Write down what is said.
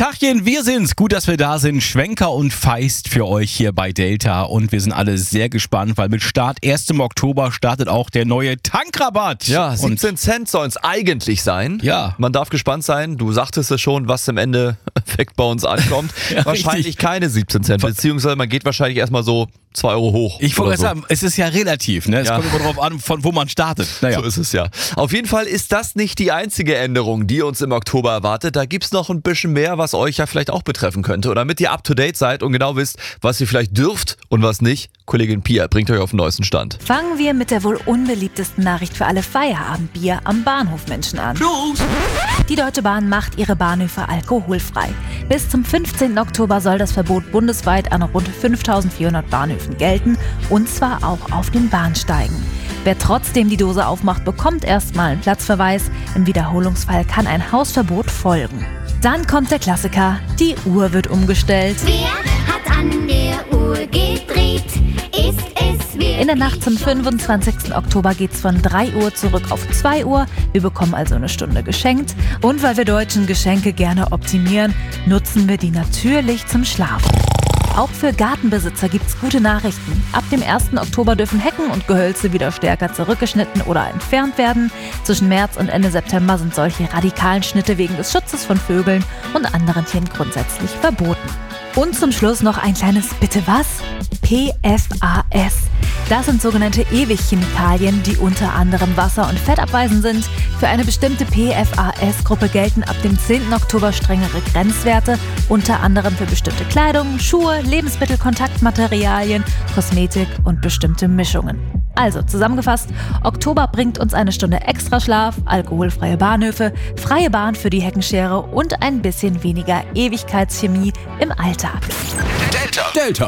Tachchen, wir sind's. Gut, dass wir da sind. Schwenker und Feist für euch hier bei Delta. Und wir sind alle sehr gespannt, weil mit Start 1. Oktober startet auch der neue Tankrabatt. Ja, 17 Cent sollen es eigentlich sein. Ja. Man darf gespannt sein. Du sagtest es schon, was im Endeffekt bei uns ankommt. Ja, wahrscheinlich richtig. keine 17 Cent, beziehungsweise man geht wahrscheinlich erstmal so 2 Euro hoch. Ich wollte oder so. sagen, es ist ja relativ. Ne? Es kommt immer drauf an, von wo man startet. Naja. So ist es ja. Auf jeden Fall ist das nicht die einzige Änderung, die uns im Oktober erwartet. Da gibt's noch ein bisschen mehr, was euch ja vielleicht auch betreffen könnte. Und damit ihr up to date seid und genau wisst, was ihr vielleicht dürft und was nicht, Kollegin Pia bringt euch auf den neuesten Stand. Fangen wir mit der wohl unbeliebtesten Nachricht für alle Feierabendbier am Bahnhofmenschen an. Los! Die Deutsche Bahn macht ihre Bahnhöfe alkoholfrei. Bis zum 15. Oktober soll das Verbot bundesweit an rund 5.400 Bahnhöfen gelten, und zwar auch auf den Bahnsteigen. Wer trotzdem die Dose aufmacht, bekommt erstmal einen Platzverweis. Im Wiederholungsfall kann ein Hausverbot folgen. Dann kommt der Klassiker, die Uhr wird umgestellt. Wer hat an der Uhr gedreht? Ist es wirklich? In der Nacht zum 25. Oktober geht's von 3 Uhr zurück auf 2 Uhr. Wir bekommen also eine Stunde geschenkt. Und weil wir Deutschen Geschenke gerne optimieren, nutzen wir die natürlich zum Schlafen. Auch für Gartenbesitzer gibt's gute Nachrichten. Ab dem 1. Oktober dürfen Hecken und Gehölze wieder stärker zurückgeschnitten oder entfernt werden. Zwischen März und Ende September sind solche radikalen Schnitte wegen des Schutzes von Vögeln und anderen Tieren grundsätzlich verboten. Und zum Schluss noch ein kleines Bitte was? PFAS. Das sind sogenannte Ewigchemikalien, die unter anderem wasser- und fettabweisend sind. Für eine bestimmte PFAS-Gruppe gelten ab dem 10. Oktober strengere Grenzwerte, unter anderem für bestimmte Kleidung, Schuhe, Lebensmittelkontaktmaterialien, Kosmetik und bestimmte Mischungen. Also zusammengefasst, Oktober bringt uns eine Stunde extra Schlaf, alkoholfreie Bahnhöfe, freie Bahn für die Heckenschere und ein bisschen weniger Ewigkeitschemie im Alltag. Delta.